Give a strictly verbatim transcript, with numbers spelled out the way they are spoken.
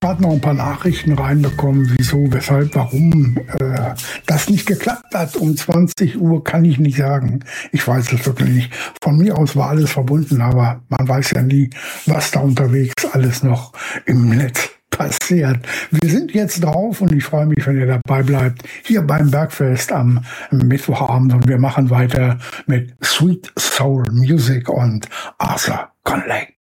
gerade noch ein paar Nachrichten reinbekommen, wieso, weshalb, warum äh, das nicht geklappt hat. Um zwanzig Uhr kann ich nicht sagen. Ich weiß es wirklich nicht. Von mir aus war alles verbunden, aber man weiß ja nie, was da unterwegs alles noch im Netz passiert. Wir sind jetzt drauf und ich freue mich, wenn ihr dabei bleibt, hier beim Bergfest am Mittwochabend, und wir machen weiter mit Sweet Soul Music und Arthur Conley.